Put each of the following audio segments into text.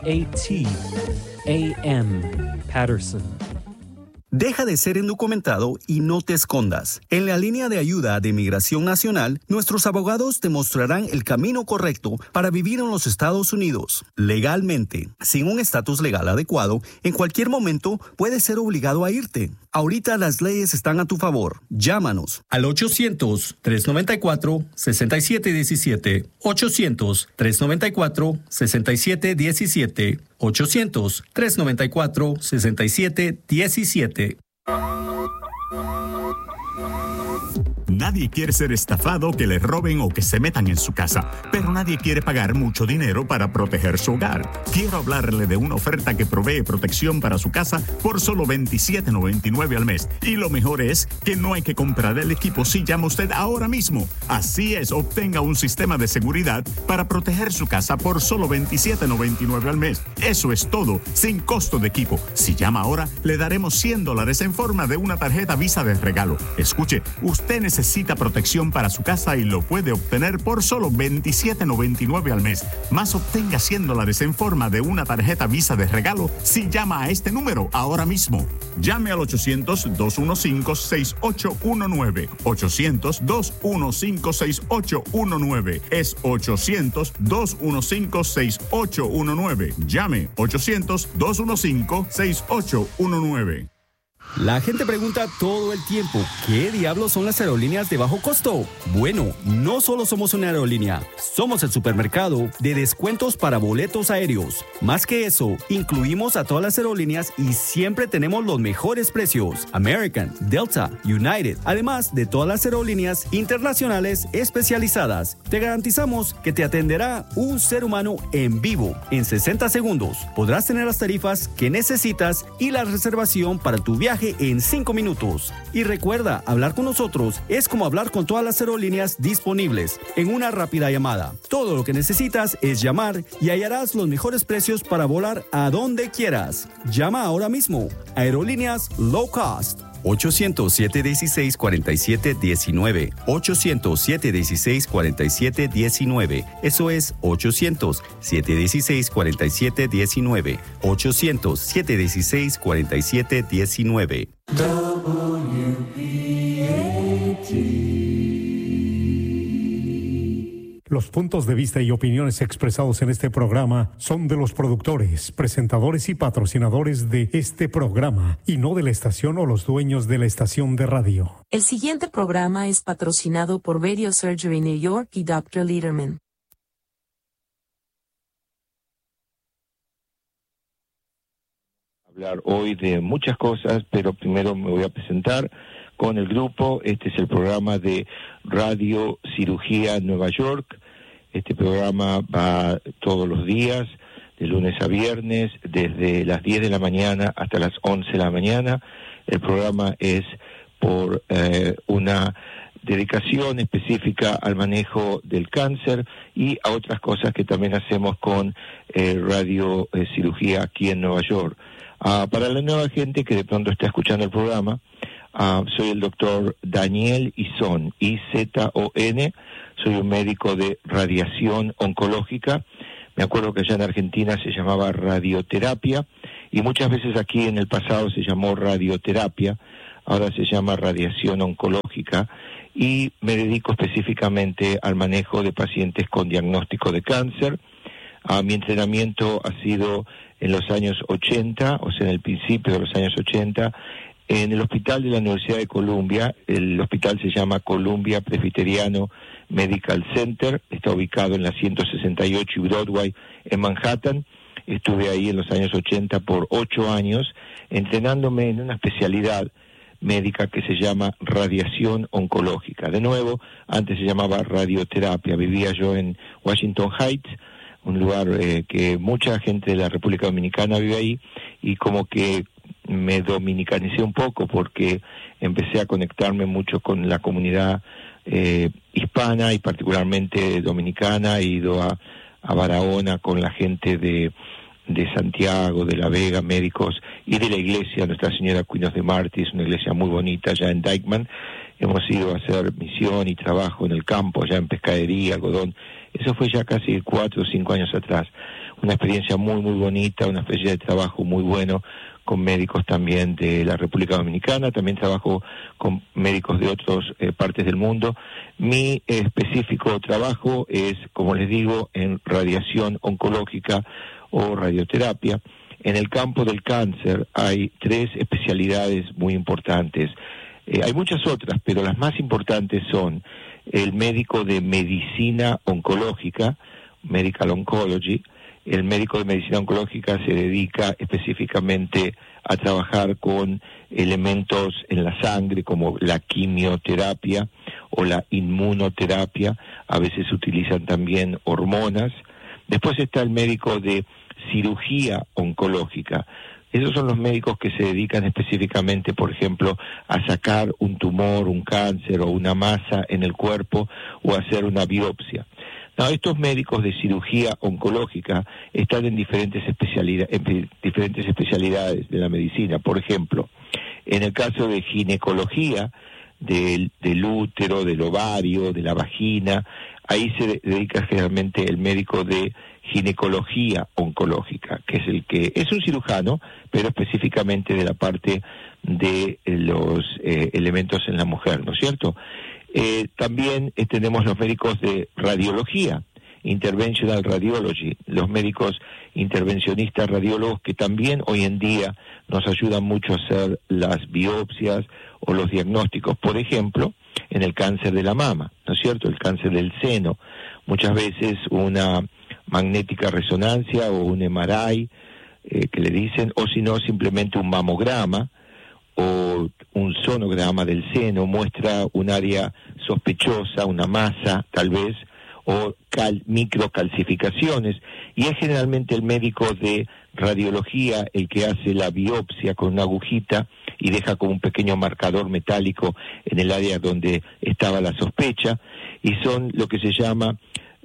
Patterson. Deja de ser indocumentado y no te escondas. En la línea de ayuda de Migración Nacional, nuestros abogados te mostrarán el camino correcto para vivir en los Estados Unidos. Legalmente, sin un estatus legal adecuado, en cualquier momento puedes ser obligado a irte. Ahorita las leyes están a tu favor. Llámanos al 800-394-6717. 800-394-6717. 800-394-6717. Nadie quiere ser estafado, que le roben o que se metan en su casa, pero nadie quiere pagar mucho dinero para proteger su hogar. Quiero hablarle de una oferta que provee protección para su casa por solo $27.99 al mes. Y lo mejor es que no hay que comprar el equipo si llama usted ahora mismo. Así es, obtenga un sistema de seguridad para proteger su casa por solo $27.99 al mes. Eso es todo, sin costo de equipo. Si llama ahora, le daremos $100 en forma de una tarjeta Visa de regalo. Escuche, usted necesita protección para su casa y lo puede obtener por solo $27.99 al mes. Más obtenga $100 en forma de una tarjeta Visa de regalo si llama a este número ahora mismo. Llame al 800-215-6819. 800-215-6819. Es 800-215-6819. Llame 800-215-6819. La gente pregunta todo el tiempo, ¿qué diablos son las aerolíneas de bajo costo? Bueno, no solo somos una aerolínea, somos el supermercado de descuentos para boletos aéreos. Más que eso, incluimos a todas las aerolíneas y siempre tenemos los mejores precios. American, Delta, United, además de todas las aerolíneas internacionales especializadas. Te garantizamos que te atenderá un ser humano en vivo en 60 segundos. Podrás tener las tarifas que necesitas y la reservación para tu viaje en 5 minutos. Y recuerda, hablar con nosotros es como hablar con todas las aerolíneas disponibles en una rápida llamada. Todo lo que necesitas es llamar y hallarás los mejores precios para volar a donde quieras. Llama ahora mismo. Aerolíneas Low Cost. 800-716-4719. 800-716-4719. Eso es 800-716-4719. 800-716-4719. Los puntos de vista y opiniones expresados en este programa son de los productores, presentadores y patrocinadores de este programa y no de la estación o los dueños de la estación de radio. El siguiente programa es patrocinado por Radio Surgery New York y Dr. Lederman. Hablar hoy de muchas cosas, pero primero me voy a presentar con el grupo. Este es el programa de Radio Cirugía Nueva York. Este programa va todos los días, de lunes a viernes, desde las 10 de la mañana hasta las 11 de la mañana. El programa es por una dedicación específica al manejo del cáncer y a otras cosas que también hacemos con Radio Cirugía aquí en Nueva York. Para la nueva gente que de pronto está escuchando el programa, soy el doctor Daniel Izón, I-Z-O-N. Soy un médico de radiación oncológica. Me acuerdo que allá en Argentina se llamaba radioterapia y muchas veces aquí en el pasado se llamó radioterapia, ahora se llama radiación oncológica, y me dedico específicamente al manejo de pacientes con diagnóstico de cáncer. Mi entrenamiento ha sido en los años 80, o sea, en el principio de los años 80, en el hospital de la Universidad de Columbia. El hospital se llama Columbia Presbiteriano Medical Center, está ubicado en la 168 y Broadway en Manhattan. Estuve ahí en los años 80 por 8 años, entrenándome en una especialidad médica que se llama radiación oncológica. De nuevo, antes se llamaba radioterapia. Vivía yo en Washington Heights, un lugar que mucha gente de la República Dominicana vive ahí, y como que me dominicanicé un poco porque empecé a conectarme mucho con la comunidad hispana y particularmente dominicana. He ido a Barahona con la gente de Santiago, de La Vega, médicos, y de la iglesia Nuestra Señora Queen of the Martyrs, una iglesia muy bonita allá en Dyckman. Hemos ido a hacer misión y trabajo en el campo, allá en pescadería, algodón. Eso fue ya casi 4 o 5 años atrás. una experiencia muy, muy bonita, una especie de trabajo muy bueno con médicos también de la República Dominicana, también trabajo con médicos de otras partes del mundo. Mi específico trabajo es, como les digo, en radiación oncológica o radioterapia. En el campo del cáncer hay 3 especialidades muy importantes. Hay muchas otras, pero las más importantes son el médico de medicina oncológica, medical oncology. El médico de medicina oncológica se dedica específicamente a trabajar con elementos en la sangre como la quimioterapia o la inmunoterapia. A veces se utilizan también hormonas. Después está el médico de cirugía oncológica. Esos son los médicos que se dedican específicamente, por ejemplo, a sacar un tumor, un cáncer o una masa en el cuerpo o hacer una biopsia. No, estos médicos de cirugía oncológica están en diferentes especialidades de la medicina. Por ejemplo, en el caso de ginecología, del útero, del ovario, de la vagina, ahí se dedica generalmente el médico de ginecología oncológica, que es el que es un cirujano, pero específicamente de la parte de los elementos en la mujer, ¿no es cierto? También tenemos los médicos de radiología, interventional radiology, los médicos intervencionistas radiólogos que también hoy en día nos ayudan mucho a hacer las biopsias o los diagnósticos, por ejemplo, en el cáncer de la mama, ¿no es cierto?, el cáncer del seno. Muchas veces una magnética resonancia o un MRI que le dicen, o si no simplemente un mamograma o un sonograma del seno muestra un área sospechosa, una masa tal vez, o microcalcificaciones, y es generalmente el médico de radiología el que hace la biopsia con una agujita y deja como un pequeño marcador metálico en el área donde estaba la sospecha, y son lo que se llama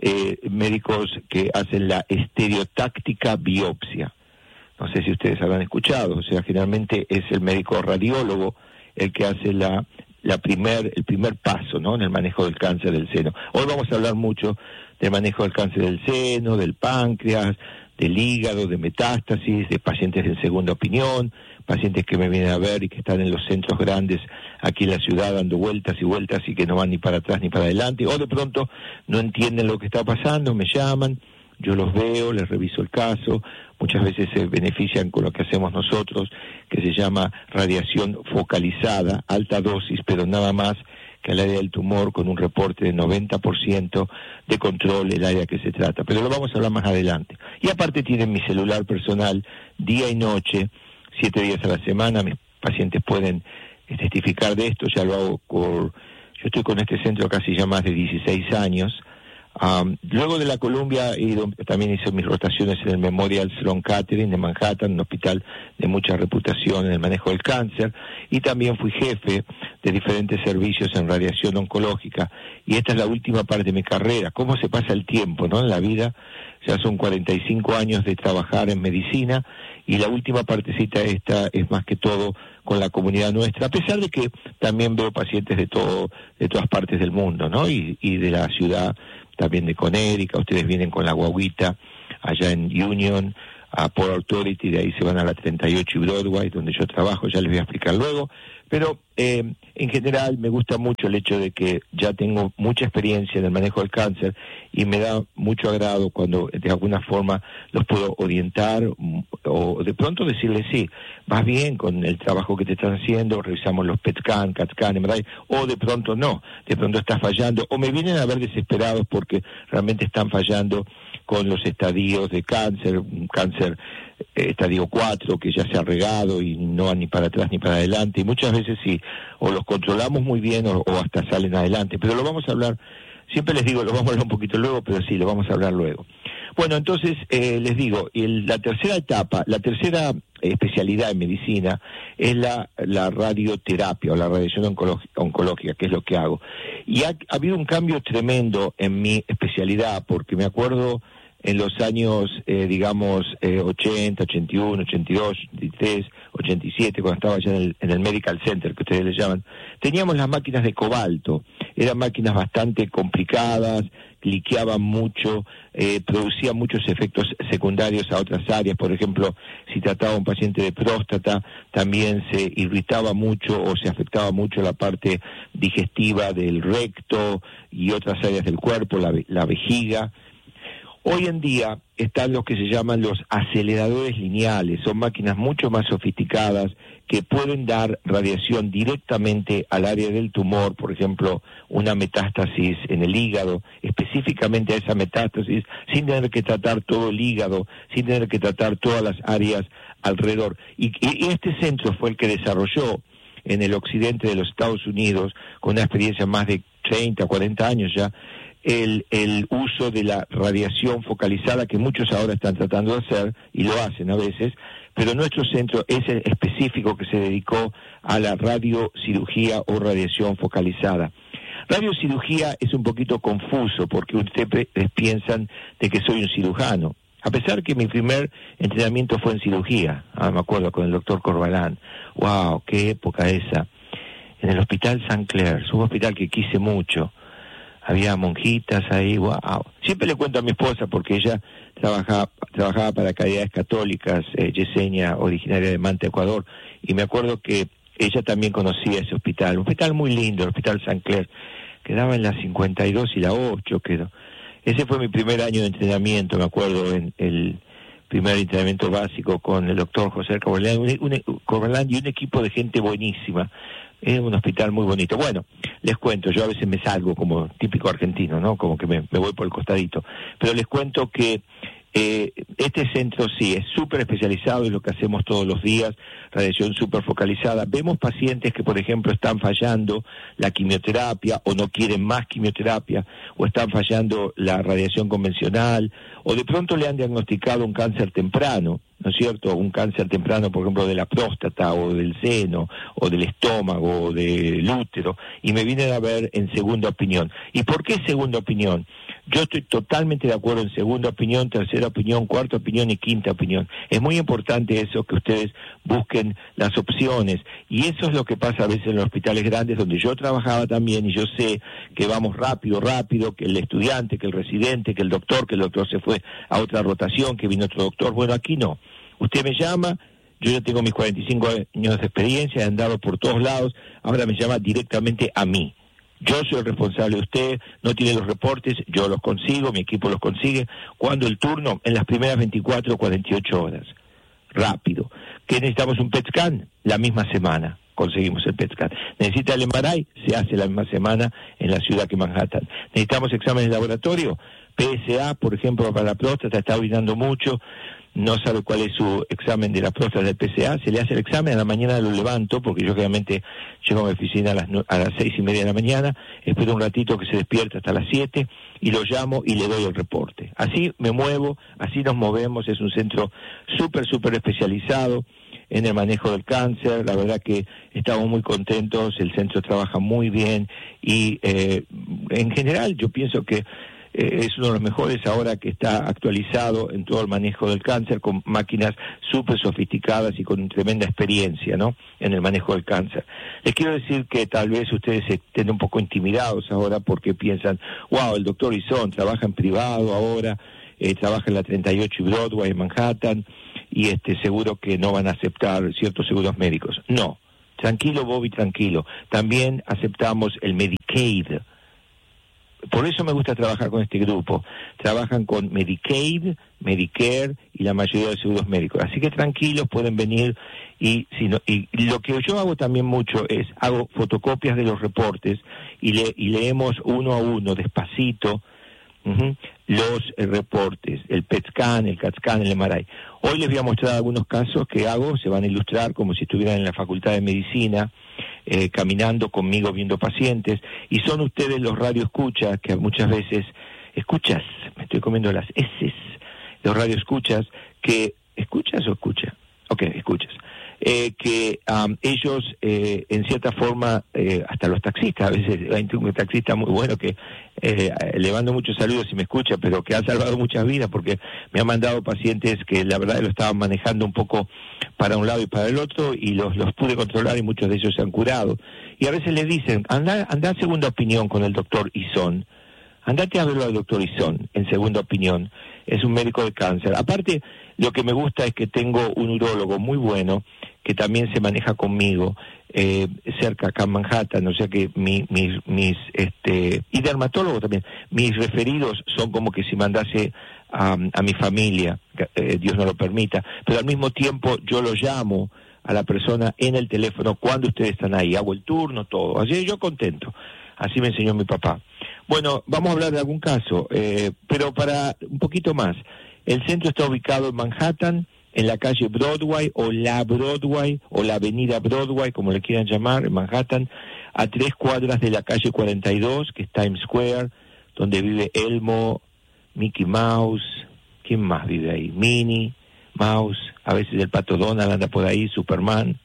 médicos que hacen la estereotáctica biopsia. No sé si ustedes habrán escuchado, o sea, generalmente es el médico radiólogo el que hace el primer paso, ¿no?, en el manejo del cáncer del seno. Hoy vamos a hablar mucho del manejo del cáncer del seno, del páncreas, del hígado, de metástasis, de pacientes en segunda opinión, pacientes que me vienen a ver y que están en los centros grandes aquí en la ciudad dando vueltas y vueltas y que no van ni para atrás ni para adelante, o de pronto no entienden lo que está pasando, me llaman, yo los veo, les reviso el caso, muchas veces se benefician con lo que hacemos nosotros, que se llama radiación focalizada, alta dosis, pero nada más que al área del tumor, con un reporte de 90% de control el área que se trata. Pero lo vamos a hablar más adelante. Y aparte tienen mi celular personal, día y noche, 7 días a la semana. Mis pacientes pueden testificar de esto, ya lo hago yo estoy con este centro casi ya más de 16 años. Luego de la Columbia también hice mis rotaciones en el Memorial Sloan Kettering de Manhattan, un hospital de mucha reputación en el manejo del cáncer, y también fui jefe de diferentes servicios en radiación oncológica, y esta es la última parte de mi carrera. ¿Cómo se pasa el tiempo, no?, en la vida? Ya son 45 años de trabajar en medicina, y la última partecita esta es más que todo con la comunidad nuestra, a pesar de que también veo pacientes de todas partes del mundo, ¿no?, y de la ciudad también de Conérica. Ustedes vienen con la guaguita allá en Union, a Port Authority, de ahí se van a la 38 y Broadway, donde yo trabajo, ya les voy a explicar luego. Pero en general me gusta mucho el hecho de que ya tengo mucha experiencia en el manejo del cáncer y me da mucho agrado cuando de alguna forma los puedo orientar o de pronto decirles, sí, vas bien con el trabajo que te están haciendo, revisamos los PET scan, CAT scan, MRI, o de pronto no, de pronto estás fallando, o me vienen a ver desesperados porque realmente están fallando con los estadios de cáncer, un cáncer estadio 4 que ya se ha regado y no va ni para atrás ni para adelante, y muchas veces sí, o los controlamos muy bien o hasta salen adelante, pero lo vamos a hablar, siempre les digo, lo vamos a hablar un poquito luego, pero sí, lo vamos a hablar luego. Bueno, entonces les digo, la tercera etapa, la tercera especialidad en medicina es la radioterapia o la radiación oncológica, que es lo que hago. Y ha habido un cambio tremendo en mi especialidad, porque me acuerdo en los años, 80, 81, 82, 83, 87, cuando estaba allá en el Medical Center, que ustedes le llaman, teníamos las máquinas de cobalto. Eran máquinas bastante complicadas, liqueaba mucho, producía muchos efectos secundarios a otras áreas. Por ejemplo, si trataba a un paciente de próstata, también se irritaba mucho o se afectaba mucho la parte digestiva del recto y otras áreas del cuerpo, la vejiga. Hoy en día están los que se llaman los aceleradores lineales, son máquinas mucho más sofisticadas que pueden dar radiación directamente al área del tumor, por ejemplo, una metástasis en el hígado, específicamente a esa metástasis, sin tener que tratar todo el hígado, sin tener que tratar todas las áreas alrededor. Y este centro fue el que desarrolló en el occidente de los Estados Unidos, con una experiencia más de 30, 40 años ya, el uso de la radiación focalizada que muchos ahora están tratando de hacer, y lo hacen a veces, pero nuestro centro es el específico que se dedicó a la radiocirugía o radiación focalizada. Radiocirugía es un poquito confuso porque ustedes piensan de que soy un cirujano, a pesar que mi primer entrenamiento fue en cirugía. Me acuerdo con el doctor Corbalán. ¡Wow! ¡Qué época esa! En el Hospital St. Clair, es un hospital que quise mucho. Había monjitas ahí, wow. Siempre le cuento a mi esposa porque ella trabajaba para Caridades Católicas, yesenia, originaria de Manta, Ecuador, y me acuerdo que ella también conocía ese hospital, un hospital muy lindo, el Hospital St. Clair, quedaba en la 52 y la 8, quedó. Ese fue mi primer año de entrenamiento, me acuerdo, en el primer entrenamiento básico con el doctor José Corbalán y un equipo de gente buenísima. Es un hospital muy bonito. Bueno, les cuento, yo a veces me salgo como típico argentino, ¿no? Como que me voy por el costadito. Pero les cuento que este centro sí es súper especializado, es lo que hacemos todos los días, radiación súper focalizada. Vemos pacientes que, por ejemplo, están fallando la quimioterapia o no quieren más quimioterapia, o están fallando la radiación convencional, o de pronto le han diagnosticado un cáncer temprano, ¿no es cierto? Un cáncer temprano, por ejemplo, de la próstata, o del seno, o del estómago, o del útero, y me vienen a ver en segunda opinión. ¿Y por qué segunda opinión? Yo estoy totalmente de acuerdo en segunda opinión, tercera opinión, cuarta opinión y quinta opinión. Es muy importante eso, que ustedes busquen las opciones, y eso es lo que pasa a veces en los hospitales grandes, donde yo trabajaba también, y yo sé que vamos rápido, que el estudiante, que el residente, que el doctor se fue a otra rotación, que vino otro doctor. Bueno, aquí no. Usted me llama, yo ya tengo mis 45 años de experiencia, he andado por todos lados, ahora me llama directamente a mí. Yo soy el responsable de usted, no tiene los reportes, yo los consigo, mi equipo los consigue. Cuando el turno, en las primeras 24 o 48 horas. Rápido. ¿Qué necesitamos? Un PET scan, la misma semana conseguimos el PET scan. ¿Necesita el MRI? Se hace la misma semana en la ciudad que Manhattan. ¿Necesitamos exámenes de laboratorio? PSA, por ejemplo, para la próstata, está orinando mucho, no sabe cuál es su examen de la próstata del PSA, se le hace el examen, a la mañana lo levanto, porque yo generalmente llego a mi oficina a las 6:30 de la mañana, espero un ratito que se despierte hasta las 7, y lo llamo y le doy el reporte. Así me muevo, así nos movemos, es un centro súper especializado en el manejo del cáncer. La verdad que estamos muy contentos, el centro trabaja muy bien, y en general yo pienso que es uno de los mejores ahora que está actualizado en todo el manejo del cáncer, con máquinas súper sofisticadas y con tremenda experiencia, ¿no?, en el manejo del cáncer. Les quiero decir que tal vez ustedes estén un poco intimidados ahora porque piensan, wow, el doctor Izón trabaja en privado ahora, trabaja en la 38 y Broadway en Manhattan, y seguro que no van a aceptar ciertos seguros médicos. No, tranquilo Bobby, tranquilo. También aceptamos el Medicaid. Por eso me gusta trabajar con este grupo. Trabajan con Medicaid, Medicare y la mayoría de seguros médicos. Así que tranquilos, pueden venir. Y lo que yo hago también mucho es, hago fotocopias de los reportes y leemos uno a uno, despacito, los reportes, el PET scan, el CAT scan, el MRI. Hoy les voy a mostrar algunos casos que hago, se van a ilustrar como si estuvieran en la Facultad de Medicina, caminando conmigo viendo pacientes, y son ustedes los radioescuchas que muchas veces, escuchas, me estoy comiendo las eses, los radioescuchas que, ¿escuchas o escucha? Ok, escuchas. Que ellos, en cierta forma, hasta los taxistas, a veces hay un taxista muy bueno que le mando muchos saludos si me escucha, pero que ha salvado muchas vidas, porque me ha mandado pacientes que la verdad lo estaban manejando un poco para un lado y para el otro, y los pude controlar, y muchos de ellos se han curado. Y a veces les dicen, anda a segunda opinión con el doctor Izón. andate a verlo al doctor Izón, en segunda opinión. Es un médico de cáncer. Aparte, lo que me gusta es que tengo un urólogo muy bueno, que también se maneja conmigo, cerca acá en Manhattan, o sea que y dermatólogo también. Mis referidos son como que si mandase a mi familia, Dios no lo permita, pero al mismo tiempo yo lo llamo a la persona en el teléfono cuando ustedes están ahí, hago el turno, todo. Así yo contento. Así me enseñó mi papá. Bueno, vamos a hablar de algún caso, pero para un poquito más. El centro está ubicado en Manhattan, en la calle Broadway, o la Broadway, o la avenida Broadway, como le quieran llamar, en Manhattan, a 3 cuadras de la calle 42, que es Times Square, donde vive Elmo, Mickey Mouse, ¿quién más vive ahí? Minnie Mouse, a veces el Pato Donald anda por ahí, Superman,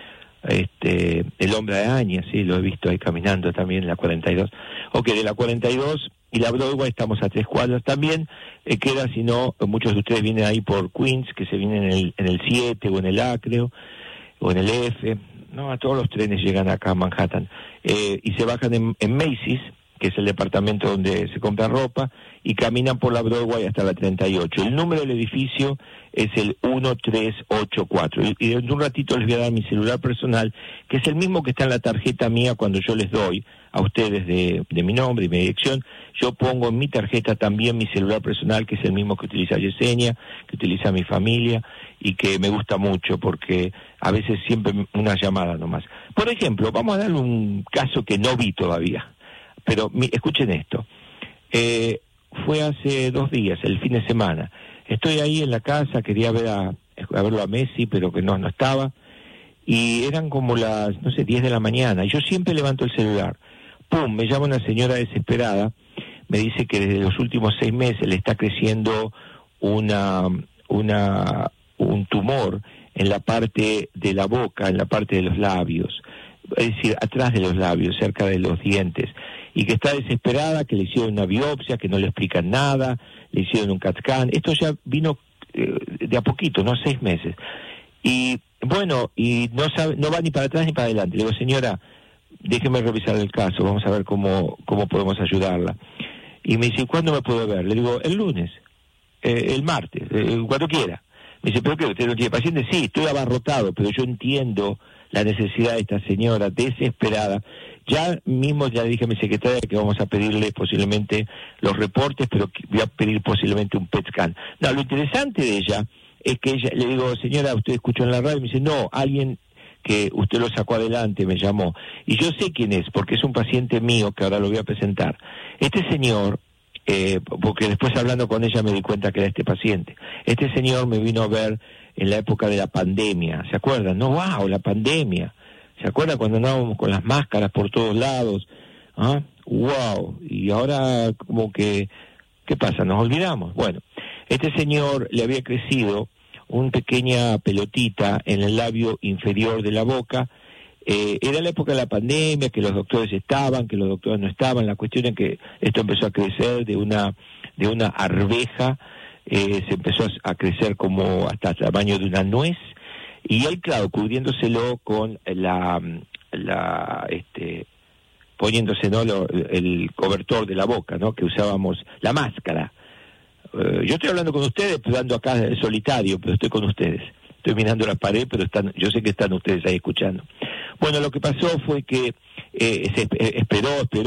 el Hombre Araña, sí, lo he visto ahí caminando también en la 42. Ok, de la 42 y la Broadway estamos a 3 cuadras también. Queda, si no, muchos de ustedes vienen ahí por Queens, que se vienen en el 7 o en el A, creo, o en el F. No, a todos los trenes llegan acá a Manhattan. Y se bajan en Macy's, que es el departamento donde se compra ropa, y caminan por la Broadway hasta la 38. El número del edificio es el 1384. Y en un ratito les voy a dar mi celular personal, que es el mismo que está en la tarjeta mía cuando yo les doy a ustedes de mi nombre y mi dirección. Yo pongo en mi tarjeta también mi celular personal, que es el mismo que utiliza Yesenia, que utiliza mi familia, y que me gusta mucho porque a veces siempre una llamada nomás. Por ejemplo, vamos a dar un caso que no vi todavía, pero escuchen esto. Fue hace 2 días, el fin de semana. Estoy ahí en la casa, quería verlo a Messi, pero que no estaba. Y eran como las, 10 de la mañana. Y yo siempre levanto el celular. ¡Pum! Me llama una señora desesperada. Me dice que desde los últimos 6 meses le está creciendo un tumor en la parte de la boca, en la parte de los labios. Es decir, atrás de los labios, cerca de los dientes. Y que está desesperada, que le hicieron una biopsia, que no le explican nada, le hicieron un CAT-scan. Esto ya vino de a poquito, 6 meses. Y bueno, y no va ni para atrás ni para adelante. Le digo, señora, déjeme revisar el caso, vamos a ver cómo podemos ayudarla. Y me dice, ¿cuándo me puedo ver? Le digo, el lunes, el martes, cuando quiera. Me dice, ¿pero qué? ¿Usted no tiene paciente? Sí, estoy abarrotado, pero yo entiendo la necesidad de esta señora desesperada. Ya le dije a mi secretaria que vamos a pedirle posiblemente los reportes, pero voy a pedir posiblemente un PET scan. No, lo interesante de ella es que le digo, señora, ¿usted escuchó en la radio? Y me dice, no, alguien que usted lo sacó adelante me llamó. Y yo sé quién es, porque es un paciente mío que ahora lo voy a presentar. Este señor, porque después hablando con ella me di cuenta que era este paciente. Este señor me vino a ver en la época de la pandemia, ¿se acuerdan? No, wow, la pandemia. ¿Se acuerdan cuando andábamos con las máscaras por todos lados? ¿Ah? ¡Wow! Y ahora como que, ¿qué pasa? ¿Nos olvidamos? Bueno, este señor le había crecido una pequeña pelotita en el labio inferior de la boca. Era la época de la pandemia, que los doctores estaban, que los doctores no estaban. La cuestión es que esto empezó a crecer de una arveja, se empezó a crecer como hasta el tamaño de una nuez. Y él, claro, cubriéndoselo con poniéndose, ¿no?, el cobertor de la boca, ¿no?, que usábamos, la máscara. Yo estoy hablando con ustedes, dando acá solitario, pero estoy con ustedes. Estoy mirando la pared, pero yo sé que están ustedes ahí escuchando. Bueno, lo que pasó fue que esperó